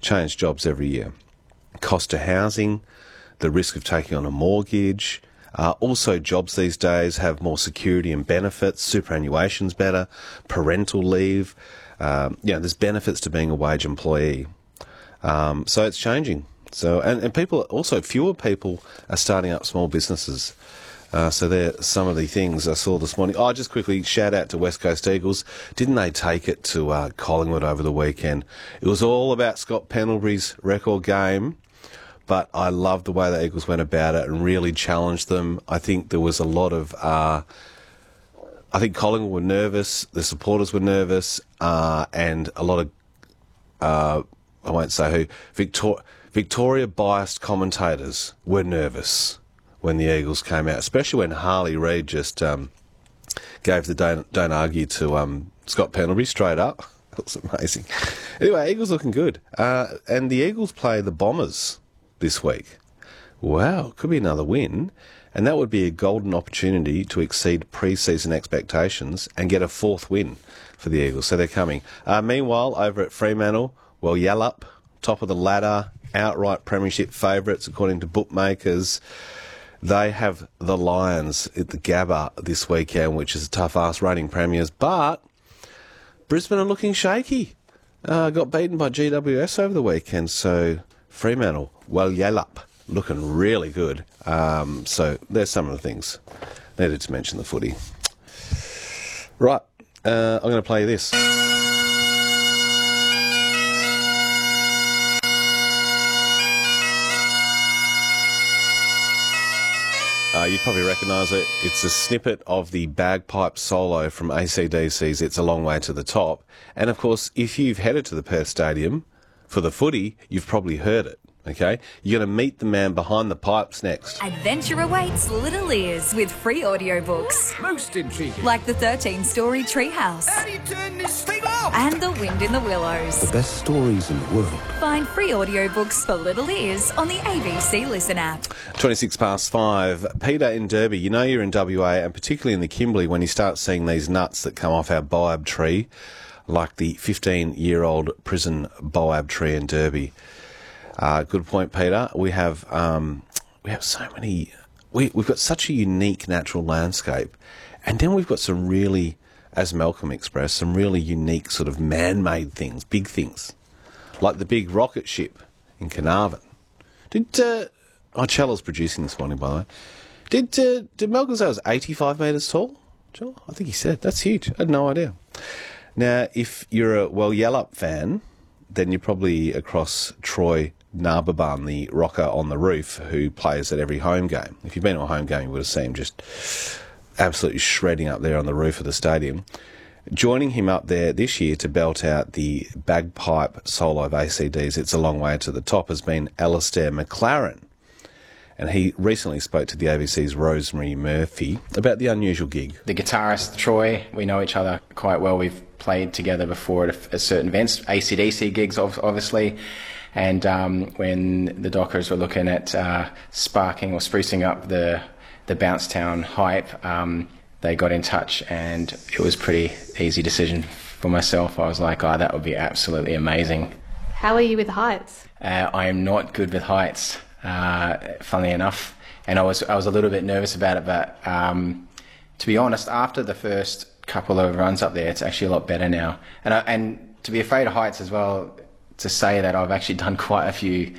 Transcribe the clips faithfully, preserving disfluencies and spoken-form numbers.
change jobs every year. Cost of housing, the risk of taking on a mortgage. Uh, also, jobs these days have more security and benefits. Superannuation's better. Parental leave. Um, you know, there's benefits to being a wage employee. Um, so it's changing. So and, and people also fewer people are starting up small businesses. Uh, so there are some of the things I saw this morning. Oh, just quickly, shout out to West Coast Eagles. Didn't they take it to uh, Collingwood over the weekend? It was all about Scott Pendlebury's record game, but I loved the way the Eagles went about it and really challenged them. I think there was a lot of... Uh, I think Collingwood were nervous, the supporters were nervous, uh, and a lot of... Uh, I won't say who... Victor- Victoria-biased commentators were nervous when the Eagles came out, especially when Harley Reid just um, gave the don't, don't argue to um, Scott Pendlebury straight up. That was amazing. Anyway, Eagles looking good. Uh, and the Eagles play the Bombers this week. Wow, could be another win. And that would be a golden opportunity to exceed pre-season expectations and get a fourth win for the Eagles. So they're coming. Uh, meanwhile, over at Fremantle, well, Yallop, top of the ladder, outright premiership favourites according to bookmakers. They have the Lions at the Gabba this weekend, which is a tough-ass reigning premiers. But Brisbane are looking shaky. Uh, got beaten by G W S over the weekend. So Fremantle, well, Yallop, looking really good. Um, so there's some of the things. Needed to mention the footy. Right, uh, I'm going to play this. Uh, you probably recognise it. It's a snippet of the bagpipe solo from A C D C's It's a Long Way to the Top. And, of course, if you've headed to the Perth Stadium for the footy, you've probably heard it, okay? You're going to meet the man behind the pipes next. Adventure awaits Little Ears with free audiobooks. Most intriguing. Like the thirteen-story Treehouse. How do you turn this thing off? And The Wind in the Willows. The best stories in the world. Find free audiobooks for Little Ears on the A B C Listen app. twenty-six past five. Peter in Derby, you know you're in W A, and particularly in the Kimberley, when you start seeing these nuts that come off our boab tree, like the fifteen-year-old prison boab tree in Derby. Uh, good point, Peter. We have um, we have so many... We, we've got such a unique natural landscape, and then we've got some really, as Malcolm expressed, some really unique sort of man-made things, big things, like the big rocket ship in Carnarvon. Did... Uh, Oh, Chella's producing this morning, by the way. Did uh, did Malcolm say it was eighty-five metres tall? Chella? I think he said. That's huge. I had no idea. Now, if you're a, well, Yallop fan, then you're probably across Troy Narbaban, the rocker on the roof, who plays at every home game. If you've been to a home game, you would have seen him just absolutely shredding up there on the roof of the stadium. Joining him up there this year to belt out the bagpipe solo of A C D's It's a Long Way to the Top has been Alistair McLaren. And he recently spoke to the A B C's Rosemary Murphy about the unusual gig. The guitarist, Troy, we know each other quite well. We've played together before at, a, at certain events, A C D C gigs, obviously. And um, when the Dockers were looking at uh, sparking or sprucing up the, the Bouncetown hype, um, they got in touch, and it was a pretty easy decision for myself. I was like, oh, that would be absolutely amazing. How are you with heights? Uh, I am not good with heights. Uh, funnily enough, and I was I was a little bit nervous about it, but um, to be honest, after the first couple of runs up there, it's actually a lot better now. And I, and to be afraid of heights as well, to say that I've actually done quite a few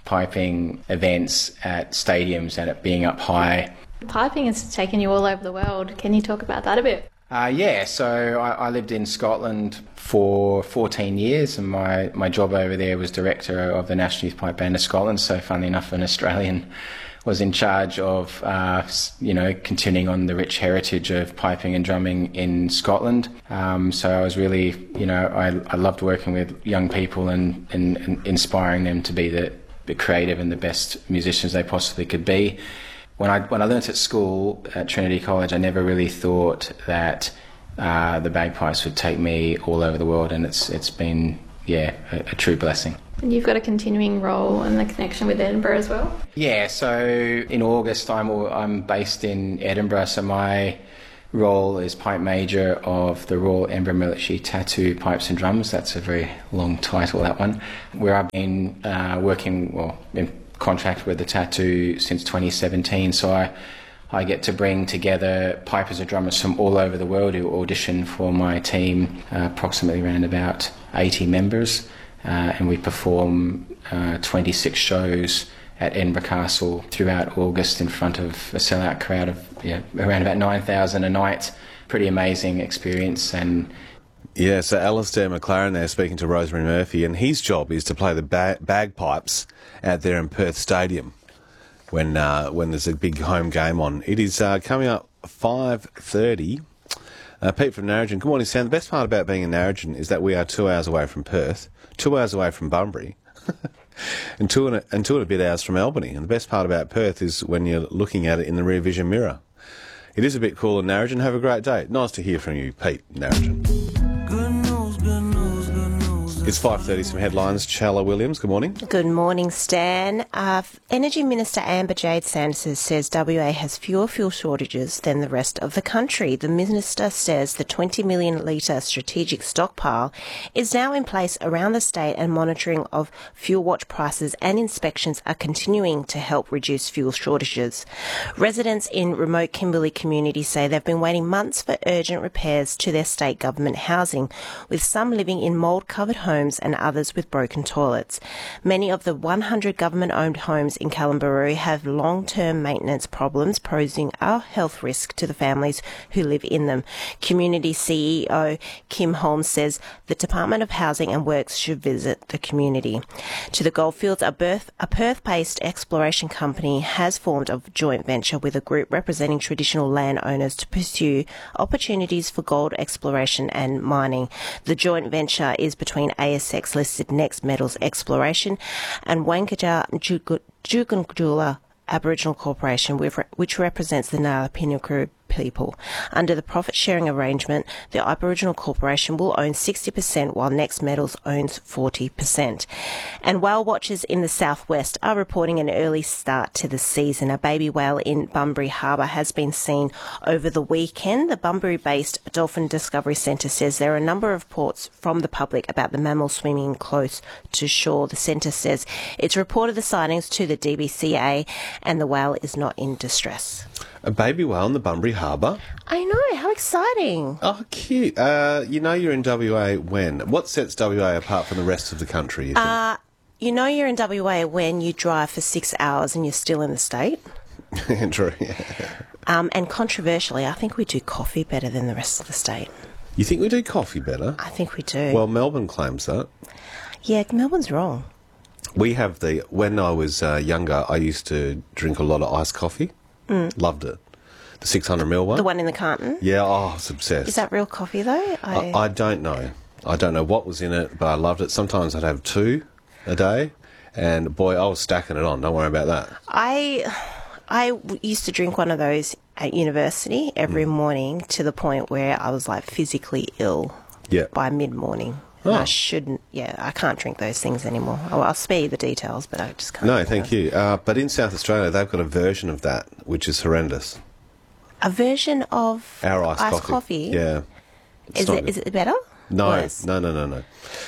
piping events at stadiums and it being up high. Piping has taken you all over the world. Can you talk about that a bit? Uh, yeah, so I, I lived in Scotland for fourteen years, and my, my job over there was director of the National Youth Pipe Band of Scotland. So funnily enough, an Australian was in charge of, uh, you know, continuing on the rich heritage of piping and drumming in Scotland. Um, so I was really, you know, I, I loved working with young people and, and, and inspiring them to be the, the creative and the best musicians they possibly could be. When I when I learnt at school at Trinity College, I never really thought that uh, the bagpipes would take me all over the world, and it's it's been yeah a, a true blessing. And you've got a continuing role and the connection with Edinburgh as well. Yeah, so in August I'm I'm based in Edinburgh, so my role as Pipe Major of the Royal Edinburgh Military Tattoo Pipes and Drums. That's a very long title, that one. Where I've been uh, working, well, in contract with the tattoo since twenty seventeen. So I, I get to bring together pipers and drummers from all over the world who audition for my team, uh, approximately around about eighty members. Uh, and we perform uh, twenty-six shows at Edinburgh Castle throughout August in front of a sellout crowd of yeah, around about nine thousand a night. Pretty amazing experience. And yeah, so Alistair McLaren there speaking to Rosemary Murphy, and his job is to play the ba- bagpipes out there in Perth Stadium when uh, when there's a big home game on. It is uh, coming up five thirty. Uh, Pete from Narrogin. Good morning, Sam. The best part about being in Narrogin is that we are two hours away from Perth, two hours away from Bunbury, and, two and, a, and two and a bit hours from Albany. And the best part about Perth is when you're looking at it in the rear vision mirror. It is a bit cool in Narrogin. Have a great day. Nice to hear from you, Pete, Narrogin. Good news, good news, good news. It's five thirty, some headlines. Chala Williams, good morning. Good morning, Stan. Uh, Energy Minister Amber Jade Sanders says W A has fewer fuel shortages than the rest of the country. The minister says the twenty million litre strategic stockpile is now in place around the state, and monitoring of fuel watch prices and inspections are continuing to help reduce fuel shortages. Residents in remote Kimberley communities say they've been waiting months for urgent repairs to their state government housing, with some living in mould-covered homes and others with broken toilets. Many of the one hundred government-owned homes in Kalambaroo have long-term maintenance problems, posing a health risk to the families who live in them. Community C E O Kim Holmes says the Department of Housing and Works should visit the community. To the Goldfields, a, Perth, a Perth-based exploration company has formed a joint venture with a group representing traditional landowners to pursue opportunities for gold exploration and mining. The joint venture is between A S X-listed Next Metals Exploration and Wankaja Jugunjula Aboriginal Corporation, which represents the Ngarapinnaku people. Under the profit-sharing arrangement, the Aboriginal Corporation will own sixty percent while Next Metals owns forty percent. And whale watchers in the southwest are reporting an early start to the season. A baby whale in Bunbury Harbour has been seen over the weekend. The Bunbury-based Dolphin Discovery Centre says there are a number of reports from the public about the mammal swimming close to shore. The centre says it's reported the sightings to the D B C A and the whale is not in distress. A baby whale in the Bunbury Harbour. I know, how exciting. Oh, cute. Uh, you know you're in W A when? What sets W A apart from the rest of the country, you think? Uh, you know you're in W A when you drive for six hours and you're still in the state. True, yeah. Um, and controversially, I think we do coffee better than the rest of the state. You think we do coffee better? I think we do. Well, Melbourne claims that. Yeah, Melbourne's wrong. We have the... When I was uh, younger, I used to drink a lot of iced coffee. Mm. Loved it. The six hundred mil one. The one in the carton? Yeah, oh, I was obsessed. Is that real coffee, though? I... I, I don't know. I don't know what was in it, but I loved it. Sometimes I'd have two a day, and boy, I was stacking it on. Don't worry about that. I, I used to drink one of those at university every mm. morning to the point where I was, like, physically ill yeah. by mid-morning. Oh. I shouldn't, yeah, I can't drink those things anymore. I'll, I'll spare you the details, but I just can't. No, thank you. Uh, but in South Australia, they've got a version of that, which is horrendous. A version of our iced, iced coffee. coffee? Yeah. Is it, is it better? No, Worse? no, no, no, no.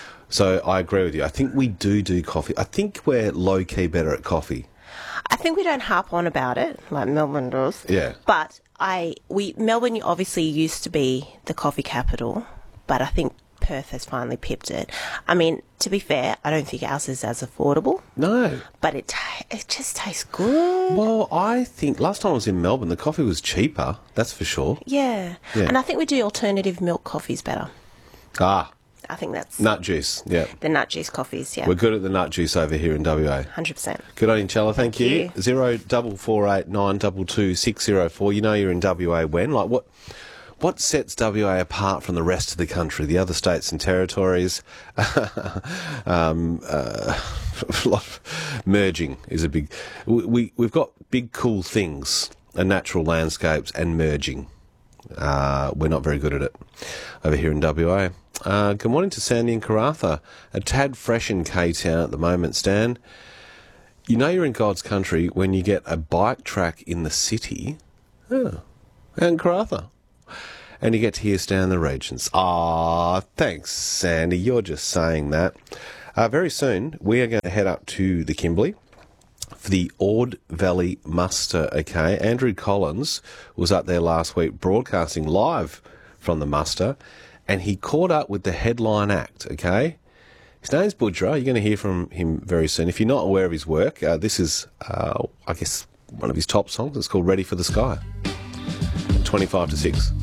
So I agree with you. I think we do do coffee. I think we're low-key better at coffee. I think we don't harp on about it like Melbourne does. Yeah. But I, we Melbourne obviously used to be the coffee capital, but I think Perth has finally pipped it. I mean, to be fair, I don't think ours is as affordable. No. But it ta- it just tastes good. Well, I think last time I was in Melbourne, the coffee was cheaper, that's for sure. Yeah. yeah. And I think we do alternative milk coffees better. Ah. I think that's... Nut juice, yeah. The nut juice coffees, yeah. We're good at the nut juice over here in W A. one hundred percent. Good on you, Chella. Thank, Thank you. you. Zero double four eight nine double two six zero four. You know you're in W A when? Like, what... What sets W A apart from the rest of the country, the other states and territories? um, uh, merging is a big... We, we've got big, cool things, and natural landscapes, and merging. Uh, we're not very good at it over here in W A. Uh, good morning to Sandy and Karratha. A tad fresh in K-Town at the moment, Stan. You know you're in God's country when you get a bike track in the city. Oh, and Karratha. and you get to hear Stan the Regents. Ah, thanks, Sandy. You're just saying that. Uh, very soon, we are going to head up to the Kimberley for the Ord Valley Muster, okay? Andrew Collins was up there last week broadcasting live from the muster, and he caught up with the headline act, okay? His name's Budra. You're going to hear from him very soon. If you're not aware of his work, uh, this is, uh, I guess, one of his top songs. It's called Ready for the Sky. twenty-five to six.